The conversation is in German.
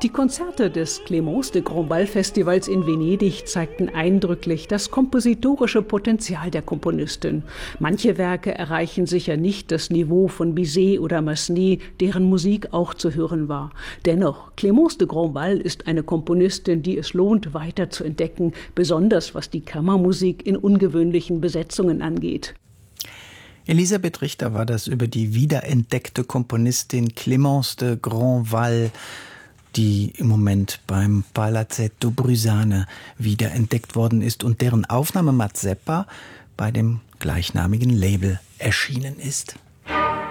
Die Konzerte des Clémence de Grandval Festivals in Venedig zeigten eindrücklich das kompositorische Potenzial der Komponistin. Manche Werke erreichen sicher nicht das Niveau von Bizet oder Massenet, deren Musik auch zu hören war. Dennoch, Clémence de Grandval ist eine Komponistin, die es lohnt, weiter zu entdecken, besonders was die Kammermusik in ungewöhnlichen Besetzungen angeht. Elisabeth Richter war das über die wiederentdeckte Komponistin Clémence de Grandval, die im Moment beim Palazzetto Brusane wiederentdeckt worden ist und deren Aufnahme Mazeppa bei dem gleichnamigen Label erschienen ist.